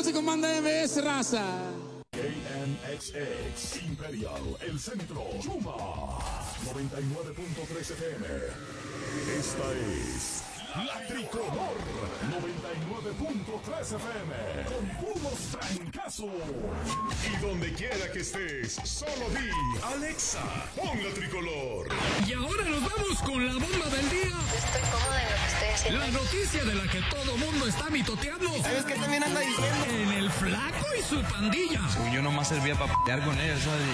música, manda MBS, raza. KNXX Imperial, el centro, Yuma 99.3 FM. Esta es La Tricolor 99.3 FM con puros trancazos. Y donde quiera que estés, solo di Alexa, pon La Tricolor. Y ahora nos vamos con la bomba del día. Estoy cómoda en lo que estoy haciendo. La noticia de la que todo mundo está mitoteando. ¿Sabes qué también anda diciendo? En el Flaco y su pandilla. Yo nomás servía para pelear con ellos, ¿sabes?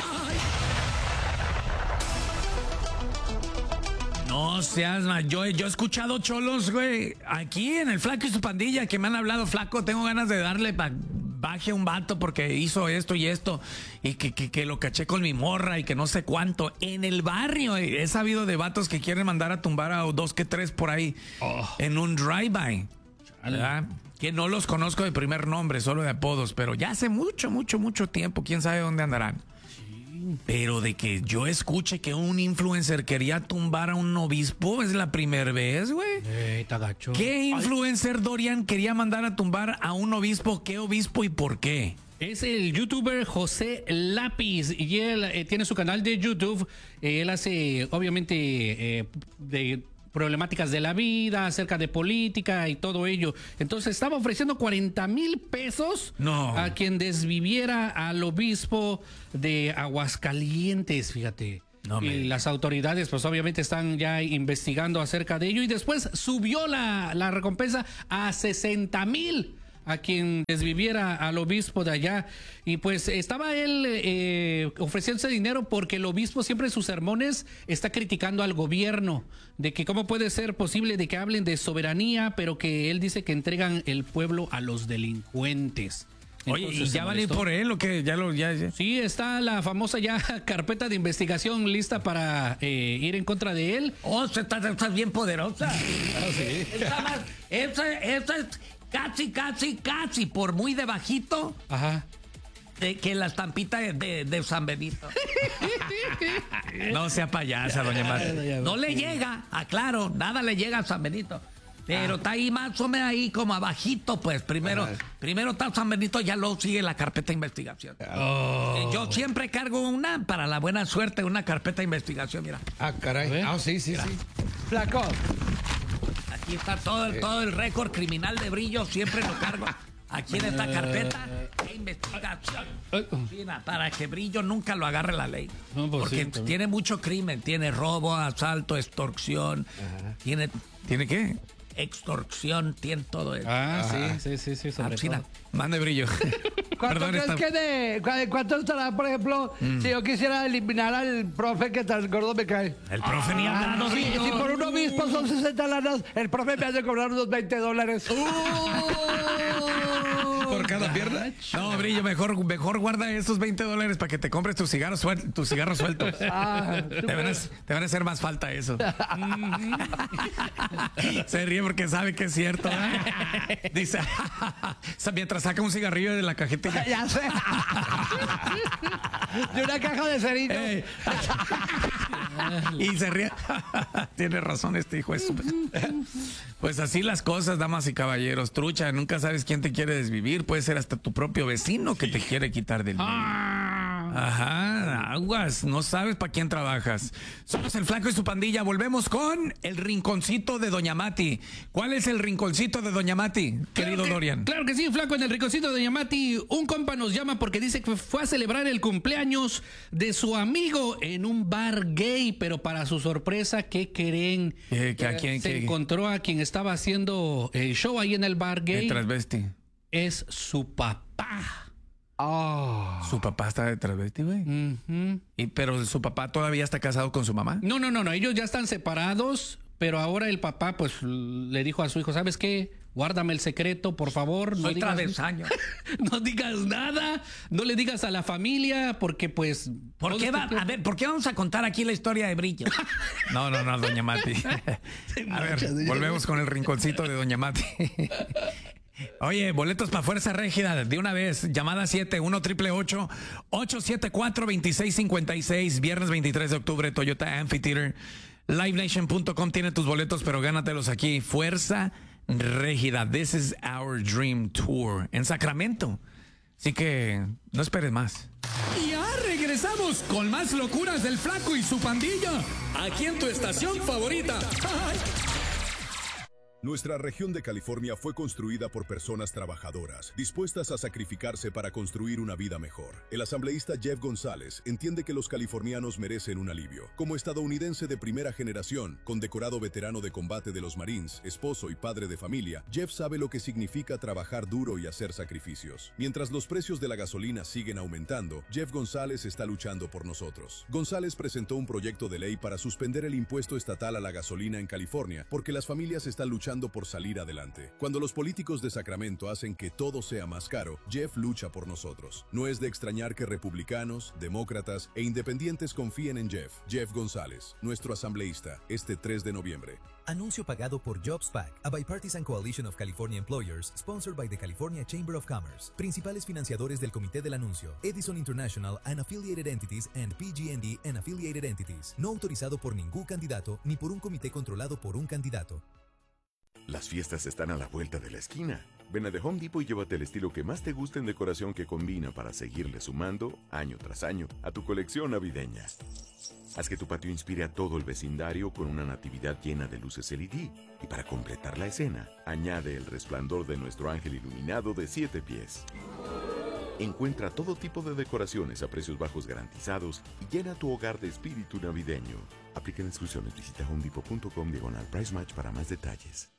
No seas más, yo he escuchado cholos, güey, aquí en el Flaco y su pandilla que me han hablado, flaco, tengo ganas de darle baje a un vato porque hizo esto y esto, y que lo caché con mi morra y que no sé cuánto. En el barrio he sabido de vatos que quieren mandar a tumbar a 2 que 3 por ahí en un drive-by, ¿verdad? Que no los conozco de primer nombre, solo de apodos, pero ya hace mucho tiempo, quién sabe dónde andarán. Pero de que yo escuche que un influencer quería tumbar a un obispo es la primera vez, güey. Tagacho. ¿Qué influencer, Dorian, quería mandar a tumbar a un obispo? ¿Qué obispo y por qué? Es el youtuber José Lápiz y él tiene su canal de YouTube. Él hace, obviamente, de problemáticas de la vida, acerca de política y todo ello. Entonces estaba ofreciendo 40,000 pesos a quien desviviera al obispo de Aguascalientes, fíjate. Y las autoridades pues obviamente están ya investigando acerca de ello y después subió la recompensa a 60,000 a quien desviviera al obispo de allá. Y pues estaba él ofreciéndose dinero porque el obispo siempre en sus sermones está criticando al gobierno, de que cómo puede ser posible de que hablen de soberanía, pero que él dice que entregan el pueblo a los delincuentes. Oye, ¿y ya van a ir por él o qué? Ya. Sí, está la famosa ya carpeta de investigación lista para ir en contra de él. Oh, estás bien poderosa. Sí. Esta es casi, por muy de bajito. Ajá. De que la estampita de San Benito. No sea payasa, doña Marta. No le llega, aclaro, nada le llega a San Benito. Pero está ahí más o menos ahí como abajito, pues. Primero está San Benito, ya luego sigue la carpeta de investigación. Yo siempre cargo para la buena suerte, una carpeta de investigación, mira. Ah, caray. Sí. Flaco. Aquí está todo el récord criminal de Brillo, siempre lo cargo. Aquí en esta carpeta de investigación. Para que Brillo nunca lo agarre la ley. No, pues porque tiene mucho crimen. Tiene robo, asalto, extorsión. ¿Tiene qué? Extorsión, tiene todo eso. Sí, sobre todo. Mande Brillo. ¿Cuánto estará, por ejemplo, si yo quisiera eliminar al profe que tan gordo me cae? El profe ni ha dado. Si por un obispo son 60 lanas, el profe me hace cobrar unos $20. ¿Por cada pierna? No, Brillo, mejor guarda esos $20 para que te compres tus cigarros sueltos. Te van a hacer más falta eso. Se ríe porque sabe que es cierto. Dice, mientras saca un cigarrillo de la cajetilla. Ya sé. De una caja de cerillos. Y se ríe. Tiene razón este hijo de su... Pues así las cosas, damas y caballeros. Trucha, nunca sabes quién te quiere desvivir. Puede ser hasta tu propio vecino que te quiere quitar del medio. Ajá, aguas, no sabes para quién trabajas. Somos el Flaco y su pandilla. Volvemos con el rinconcito de Doña Mati. ¿Cuál es el rinconcito de Doña Mati, querido Dorian? Claro que sí, Flaco, en el rinconcito de Doña Mati. Un compa nos llama porque dice que fue a celebrar el cumpleaños de su amigo en un bar gay, pero para su sorpresa, ¿qué creen? Encontró a quien estaba haciendo el show ahí en el bar gay. El transvesti. Es su papá. ¿Su papá está de travesti, güey? Pero su papá todavía está casado con su mamá. No. Ellos ya están separados, pero ahora el papá, pues, le dijo a su hijo, ¿sabes qué? Guárdame el secreto, por favor. Soy travesaño. No digas nada. No le digas a la familia, porque, pues... ¿Por qué vamos a contar aquí la historia de Brillo? No, doña Mati. A ver, volvemos con el rinconcito de Doña Mati. Oye, boletos para Fuerza Régida de una vez. Llamada 1-888-874-2656. Viernes 23 de octubre, Toyota Amphitheater. LiveNation.com tiene tus boletos, pero gánatelos aquí. Fuerza Régida. This is our dream tour en Sacramento. Así que no esperes más. Y ya regresamos con más locuras del Flaco y su pandilla. Aquí en tu estación favorita. Nuestra región de California fue construida por personas trabajadoras, dispuestas a sacrificarse para construir una vida mejor. El asambleísta Jeff González entiende que los californianos merecen un alivio. Como estadounidense de primera generación, condecorado veterano de combate de los Marines, esposo y padre de familia, Jeff sabe lo que significa trabajar duro y hacer sacrificios. Mientras los precios de la gasolina siguen aumentando, Jeff González está luchando por nosotros. González presentó un proyecto de ley para suspender el impuesto estatal a la gasolina en California, porque las familias están luchando por salir adelante. Cuando los políticos de Sacramento hacen que todo sea más caro, Jeff lucha por nosotros. No es de extrañar que republicanos, demócratas e independientes confíen en Jeff. Jeff González, nuestro asambleísta, este 3 de noviembre. Anuncio pagado por JobsPAC, a bipartisan coalition of California employers, sponsored by the California Chamber of Commerce. Principales financiadores del comité del anuncio: Edison International and Affiliated Entities and PG&E and Affiliated Entities. No autorizado por ningún candidato ni por un comité controlado por un candidato. Las fiestas están a la vuelta de la esquina. Ven a The Home Depot y llévate el estilo que más te gusta en decoración que combina para seguirle sumando, año tras año, a tu colección navideña. Haz que tu patio inspire a todo el vecindario con una natividad llena de luces LED. Y para completar la escena, añade el resplandor de nuestro ángel iluminado de 7 pies. Encuentra todo tipo de decoraciones a precios bajos garantizados y llena tu hogar de espíritu navideño. Apliquen exclusiones. Visita homedepot.com/price match para más detalles.